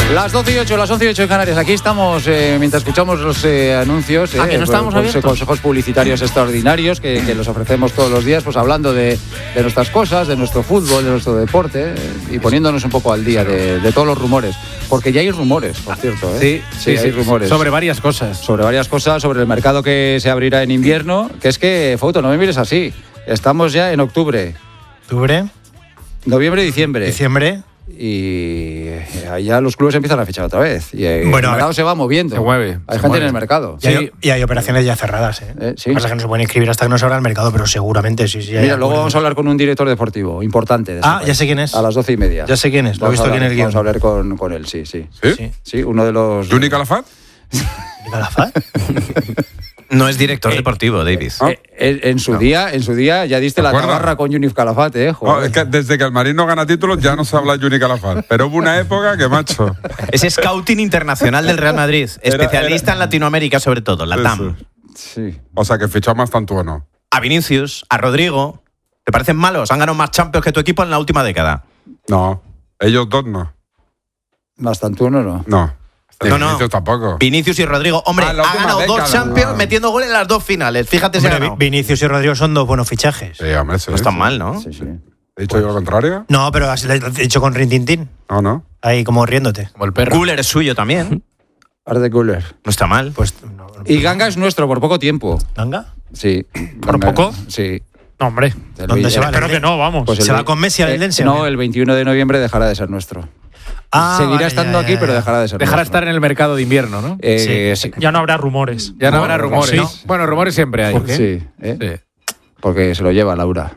Las 12 y 8, las 11 y 8 en Canarias. Aquí estamos mientras escuchamos los anuncios. Que no estamos abiertos. Consejos publicitarios extraordinarios que los ofrecemos todos los días, pues hablando de nuestras cosas, de nuestro fútbol, de nuestro deporte y poniéndonos un poco al día de todos los rumores. Porque ya hay rumores, por cierto. Sí, hay rumores. Sobre varias cosas. Sobre varias cosas, sobre el mercado que se abrirá en invierno. Que es que, Fouto, no me mires así. Estamos ya en octubre. ¿Octubre? Noviembre, diciembre. ¿Diciembre? Y ya los clubes empiezan a fichar otra vez. Y el Bueno, mercado se va moviendo. Se mueve. Hay gente en el mercado. Y hay operaciones ya cerradas. Sí. Lo que pasa es que no se pueden inscribir hasta que no se abra el mercado, pero seguramente sí. Mira, luego vamos a hablar con un director deportivo importante. Ya sé quién es. A las 12:30. Ya sé quién es, lo he visto aquí en el guión. Vamos a hablar con él, sí. ¿Sí? Uno de los... ¿Juni Calafat? ¿Calafat? No es director deportivo, David. En su día ya diste la tabarra con Yunif Calafat, No, es que desde que el Madrid no gana títulos ya no se habla de Juni Calafat. Pero hubo una época que, macho... Es scouting internacional del Real Madrid. Especialista en Latinoamérica, sobre todo, LATAM. Sí. O sea, que fichó más Tantuono. A Vinicius, a Rodrigo. ¿Te parecen malos? Han ganado más Champions que tu equipo en la última década. No, ellos dos no. Bastante uno, ¿no? No. Vinicius tampoco. Vinicius y Rodrigo. Hombre, ha ganado década, 2 Champions metiendo goles en las 2 finales. Fíjate si ha ganado. Vinicius y Rodrigo son 2 buenos fichajes. Sí, hombre, sí. No están mal, ¿no? Sí. ¿He dicho yo lo contrario? No, pero has dicho con Rintintín. No. Ahí como riéndote. Como el perro. Guller es suyo también. Arde Guller. No está mal. Pues, Y Ganga es nuestro por poco tiempo. ¿Ganga? Sí. ¿Por Ganga, poco? Sí. No, hombre. ¿Dónde se va? Espero que no, vamos. Pues ¿Se va con Messi al Eldense? No, el 21 de noviembre dejará de ser nuestro. Seguirá estando aquí, pero dejará de ser Dejará nuestro. estar en el mercado de invierno, ¿no? Sí. Ya no habrá rumores. Ya no habrá rumores. sí. ¿No? Bueno, rumores siempre hay. ¿Por qué? Sí. Porque se lo lleva Laura.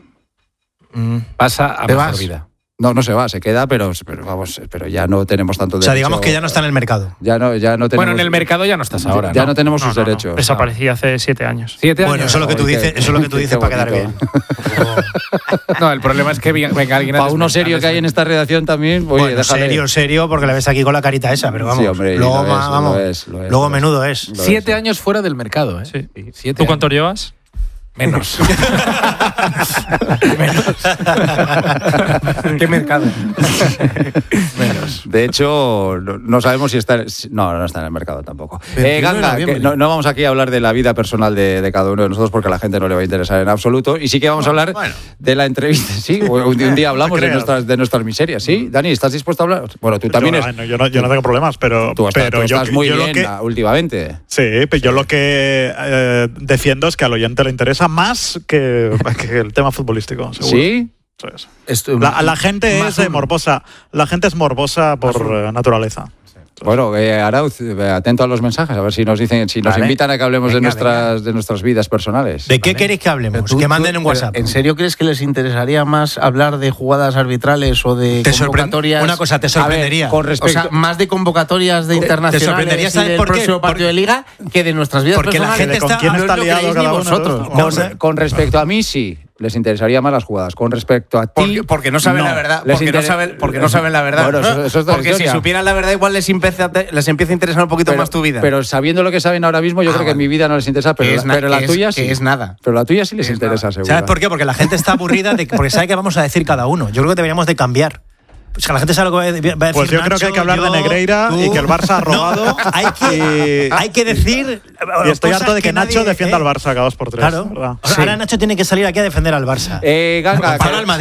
Pasa a ¿Te mejor vas? vida. No se va, se queda, pero ya no tenemos tanto derecho. O sea, digamos que ya no está en el mercado. Ya no tenemos, Bueno, en el mercado ya no estás ahora. Ya ¿no? no tenemos sus derechos. Desaparecí hace 7 años. 7 años. Bueno, eso es lo que tú dices, Qué para quedar bonito. bien. No, el problema es que venga alguien a Para uno serio que hay en esta redacción también, oye, Bueno, déjale. serio, porque la ves aquí con la carita esa, pero vamos. Sí, hombre, luego lo es. luego menudo es. 7 años fuera del mercado, ¿eh? Sí. 7 ¿Tú cuánto años. llevas? Menos. ¿Qué mercado? Menos. De hecho, no sabemos si está... No está en el mercado tampoco. 21 de Ganga, noviembre. que no vamos aquí a hablar de la vida personal de cada uno de nosotros porque a la gente no le va a interesar en absoluto. Y sí que vamos a hablar de la entrevista. Sí, un día hablamos de nuestras miserias. ¿Sí? Dani, ¿estás dispuesto a hablar? Bueno, tú también... Yo no tengo problemas, pero... Tú estás muy yo bien últimamente. Sí, pero yo lo que defiendo es que al oyente le interesa más que el tema futbolístico, seguro. ¿Sí? Eso es. La gente es morbosa. La gente es morbosa por naturaleza. Bueno, Arauz, atento a los mensajes, a ver si nos dicen, si nos invitan a que hablemos de nuestras vidas personales. ¿De qué queréis que hablemos? Que manden en WhatsApp. ¿En serio crees que les interesaría más hablar de jugadas arbitrales o de convocatorias? Una cosa, te sorprendería. Con respecto... O sea, más de convocatorias de internacionales sorprendería, y ¿sabes del por qué? próximo partido de Liga que de nuestras vidas Porque la personales. gente ¿Con quién no está es lo que liado queréis ni cada uno de vosotros. Con respecto a mí, sí. Les interesaría más las jugadas. Con respecto a ti... Porque no saben la verdad. Les Porque no saben la verdad. Bueno, eso es otra porque si historia. supieran la verdad, igual les empieza a interesar un poquito más tu vida. Pero sabiendo lo que saben ahora mismo, yo creo que mi vida no les interesa, pero la tuya sí. Que es nada. Pero la tuya sí les interesa, seguro. ¿Sabes por qué? Porque la gente está aburrida porque sabe que vamos a decir cada uno. Yo creo que deberíamos de cambiar. Pues que la gente sabe lo que va a decir. Pues yo creo que hay que hablar de Negreira y que el Barça ha robado. No, hay que decir. Y estoy harto de que Nacho nadie, defienda al Barça cada 2 por 3. Claro. O sea, ahora Nacho tiene que salir aquí a defender al Barça. Ganga, Para el Madrid.